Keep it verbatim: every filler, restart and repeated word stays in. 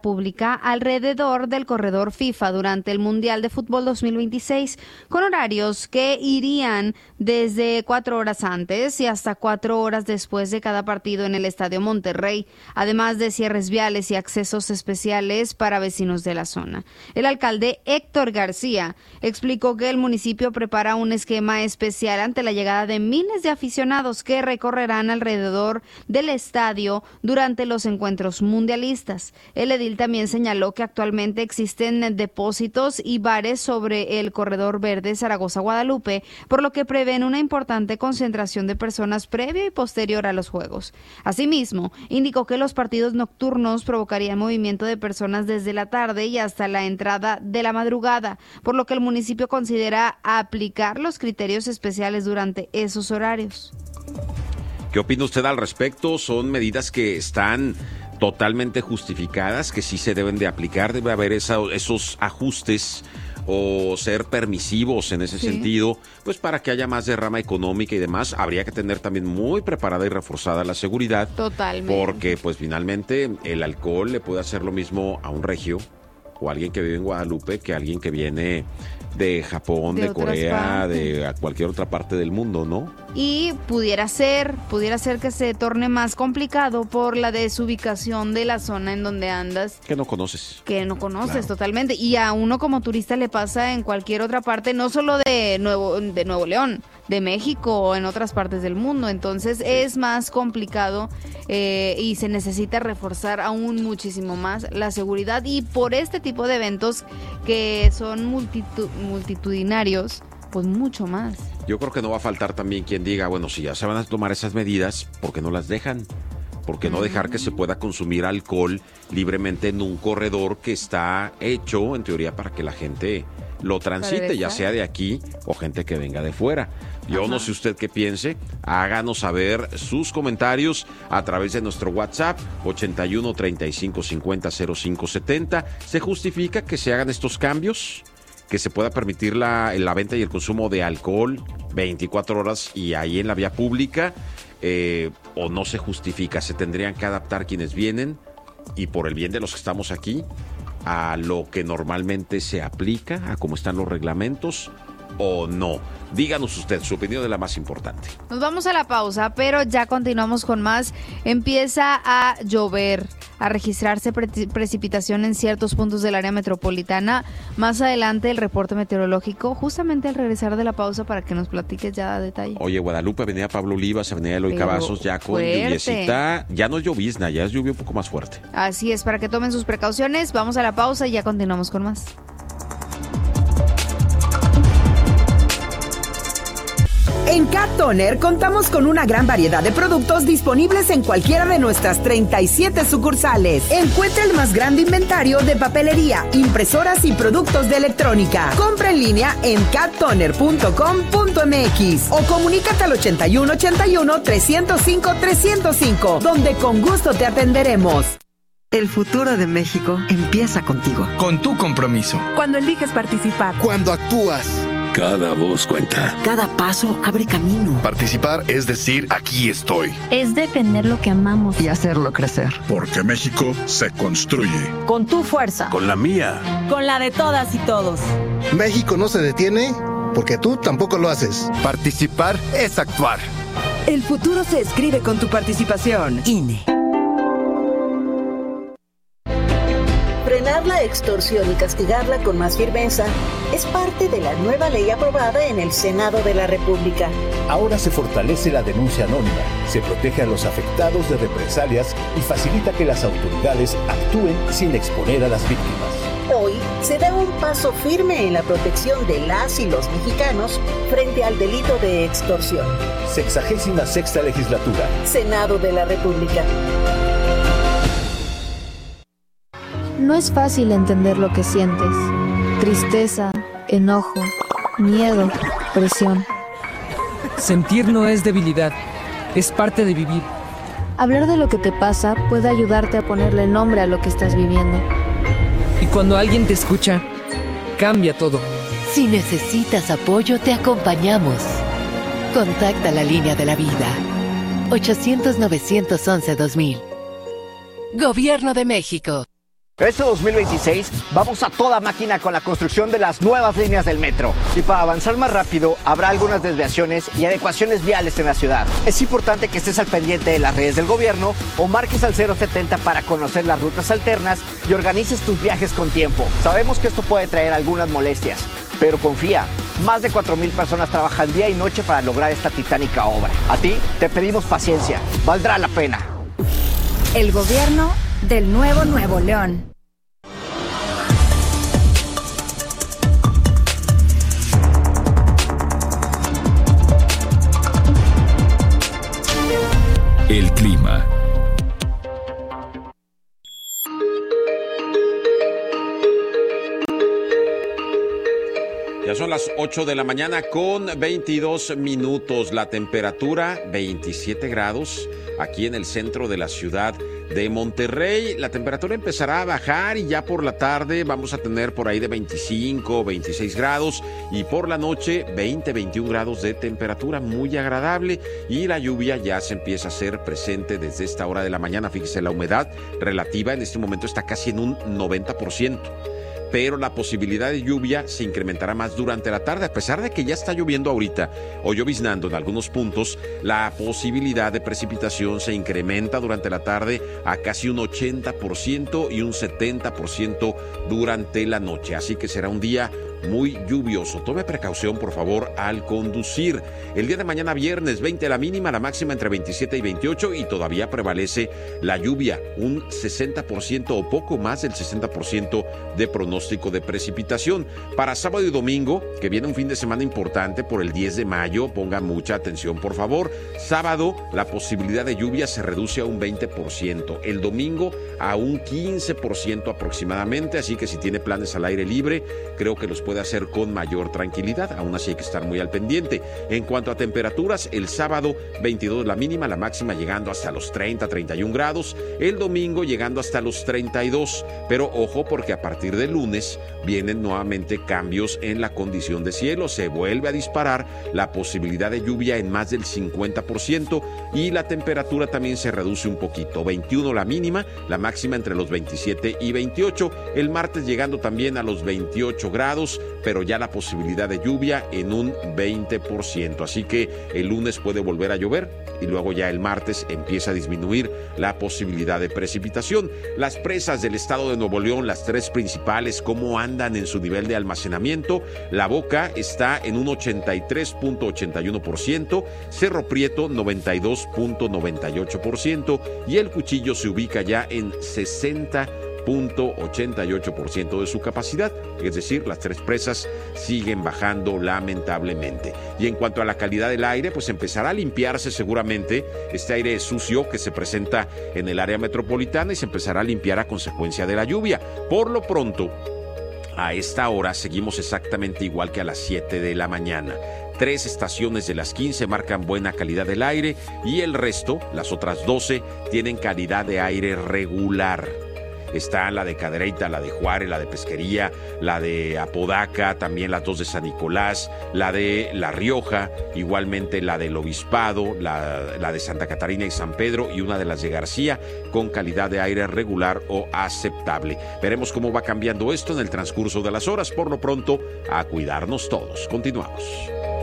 pública alrededor del corredor FIFA durante el Mundial de Fútbol dos mil veintiséis, con horarios que irían desde cuatro horas antes y hasta cuatro horas después de cada partido en el Estadio Monterrey, además de cierres viales y accesos especiales para vecinos de la zona. El alcalde Héctor García explicó que el municipio prepara un esquema especial ante la llegada de miles de aficionados que recorrerán alrededor del estadio durante los encuentros mundialistas. El edil también señaló que actualmente existen depósitos y bares sobre el corredor verde Zaragoza-Guadalupe, por lo que prevén una importante concentración de personas previo y posterior a los juegos. Asimismo, indicó que los partidos nocturnos provocarían movimiento de personas desde la tarde y hasta la entrada de la madrugada, por lo que el municipio considera aplicar los criterios especiales durante esos horarios. ¿Qué opina usted al respecto? ¿Son medidas que están totalmente justificadas, que sí se deben de aplicar? ¿Debe haber esa, esos ajustes o ser permisivos en ese sí. sentido? Pues para que haya más derrama económica y demás, habría que tener también muy preparada y reforzada la seguridad. Totalmente. Porque pues finalmente el alcohol le puede hacer lo mismo a un regio o a alguien que vive en Guadalupe que a alguien que viene de Japón, de, de Corea, partes. de a cualquier otra parte del mundo, ¿no? Y pudiera ser, pudiera ser que se torne más complicado por la desubicación de la zona en donde andas. Que no conoces. Que no conoces, claro. totalmente. Y a uno como turista le pasa en cualquier otra parte, no solo de Nuevo, de Nuevo León, de México o en otras partes del mundo. Entonces sí. es más complicado eh, y se necesita reforzar aún muchísimo más la seguridad. Y por este tipo de eventos que son multitud, multitudinarios, pues mucho más. Yo creo que no va a faltar también quien diga, bueno, si ya se van a tomar esas medidas, ¿por qué no las dejan? ¿Por qué no mm. dejar que se pueda consumir alcohol libremente en un corredor que está hecho, en teoría, para que la gente lo transite, ya sea de aquí o gente que venga de fuera? Yo Ajá. no sé usted qué piense, háganos saber sus comentarios a través de nuestro WhatsApp ochenta y uno, treinta y cinco, cincuenta, cero cinco setenta. ¿Se justifica que se hagan estos cambios? Que se pueda permitir la, la venta y el consumo de alcohol veinticuatro horas y ahí en la vía pública, eh, o no se justifica, se tendrían que adaptar quienes vienen y por el bien de los que estamos aquí a lo que normalmente se aplica, a cómo están los reglamentos, o no. Díganos usted su opinión de la más importante. Nos vamos a la pausa, pero ya continuamos con más. Empieza a llover, a registrarse pre- precipitación en ciertos puntos del área metropolitana. Más adelante el reporte meteorológico, justamente al regresar de la pausa, para que nos platiques ya a detalle. Oye, Guadalupe, Avenida Pablo Olivas, Avenida Eloy Cavazos, ya con lluviecita. Ya no es llovizna, ya es lluvia un poco más fuerte. Así es, para que tomen sus precauciones. Vamos a la pausa y ya continuamos con más. En Cat Toner contamos con una gran variedad de productos disponibles en cualquiera de nuestras treinta y siete sucursales. Encuentra el más grande inventario de papelería, impresoras y productos de electrónica. Compra en línea en cat toner punto com punto m x o comunícate al ochenta y uno, ochenta y uno, trescientos cinco, trescientos cinco, donde con gusto te atenderemos. El futuro de México empieza contigo. Con tu compromiso. Cuando eliges participar. Cuando actúas. Cada voz cuenta. Cada paso abre camino. Participar es decir, aquí estoy. Es defender lo que amamos. Y hacerlo crecer. Porque México se construye. Con tu fuerza. Con la mía. Con la de todas y todos. México no se detiene porque tú tampoco lo haces. Participar es actuar. El futuro se escribe con tu participación. I N E. Frenar la extorsión y castigarla con más firmeza es parte de la nueva ley aprobada en el Senado de la República. Ahora se fortalece la denuncia anónima, se protege a los afectados de represalias y facilita que las autoridades actúen sin exponer a las víctimas. Hoy se da un paso firme en la protección de las y los mexicanos frente al delito de extorsión. Sexagésima sexta legislatura. Senado de la República. No es fácil entender lo que sientes. Tristeza, enojo, miedo, presión. Sentir no es debilidad, es parte de vivir. Hablar de lo que te pasa puede ayudarte a ponerle nombre a lo que estás viviendo. Y cuando alguien te escucha, cambia todo. Si necesitas apoyo, te acompañamos. Contacta la línea de la vida. ochocientos, novecientos once, dos mil. Gobierno de México. Este dos mil veintiséis vamos a toda máquina con la construcción de las nuevas líneas del metro. Y para avanzar más rápido, habrá algunas desviaciones y adecuaciones viales en la ciudad. Es importante que estés al pendiente de las redes del gobierno o marques al cero setenta para conocer las rutas alternas y organices tus viajes con tiempo. Sabemos que esto puede traer algunas molestias, pero confía, más de cuatro mil personas trabajan día y noche para lograr esta titánica obra. A ti te pedimos paciencia, valdrá la pena. El gobierno del nuevo Nuevo León. El clima. Ya son las ocho de la mañana con veintidós minutos. La temperatura veintisiete grados aquí en el centro de la ciudad de Monterrey. La temperatura empezará a bajar y ya por la tarde vamos a tener por ahí de veinticinco, veintiséis grados y por la noche veinte, veintiún grados de temperatura, muy agradable, y la lluvia ya se empieza a hacer presente desde esta hora de la mañana. Fíjese, la humedad relativa en este momento está casi en un noventa por ciento. Pero la posibilidad de lluvia se incrementará más durante la tarde. A pesar de que ya está lloviendo ahorita o lloviznando en algunos puntos, la posibilidad de precipitación se incrementa durante la tarde a casi un ochenta por ciento y un setenta por ciento durante la noche. Así que será un día muy lluvioso. Tome precaución, por favor, al conducir. El día de mañana viernes, veinte la mínima, la máxima entre veintisiete y veintiocho, y todavía prevalece la lluvia, un sesenta por ciento o poco más del sesenta por ciento de pronóstico de precipitación. Para sábado y domingo, que viene un fin de semana importante por el diez de mayo, ponga mucha atención, por favor. Sábado, la posibilidad de lluvia se reduce a un veinte por ciento. El domingo, a un quince por ciento aproximadamente, así que si tiene planes al aire libre, creo que los puede puede hacer con mayor tranquilidad. Aún así hay que estar muy al pendiente. En cuanto a temperaturas, el sábado veintidós la mínima, la máxima llegando hasta los treinta, treinta y un grados, el domingo llegando hasta los treinta y dos, pero ojo porque a partir del lunes vienen nuevamente cambios en la condición de cielo, se vuelve a disparar la posibilidad de lluvia en más del cincuenta por ciento y la temperatura también se reduce un poquito, veintiuno la mínima, la máxima entre los veintisiete y veintiocho, el martes llegando también a los veintiocho grados, pero ya la posibilidad de lluvia en un veinte por ciento. Así que el lunes puede volver a llover y luego ya el martes empieza a disminuir la posibilidad de precipitación. Las presas del estado de Nuevo León, las tres principales, ¿cómo andan en su nivel de almacenamiento? La Boca está en un ochenta y tres punto ochenta y uno por ciento, Cerro Prieto noventa y dos punto noventa y ocho por ciento y el Cuchillo se ubica ya en sesenta punto ochenta y ocho por ciento de su capacidad, es decir, las tres presas siguen bajando lamentablemente. Y en cuanto a la calidad del aire, pues empezará a limpiarse seguramente este aire sucio que se presenta en el área metropolitana y se empezará a limpiar a consecuencia de la lluvia. Por lo pronto, a esta hora seguimos exactamente igual que a las siete de la mañana. Tres estaciones de las quince marcan buena calidad del aire y el resto, las otras doce, tienen calidad de aire regular. Está la de Cadereyta, la de Juárez, la de Pesquería, la de Apodaca, también las dos de San Nicolás, la de La Rioja, igualmente la del Obispado, la, la de Santa Catarina y San Pedro y una de las de García con calidad de aire regular o aceptable. Veremos cómo va cambiando esto en el transcurso de las horas. Por lo pronto, a cuidarnos todos. Continuamos.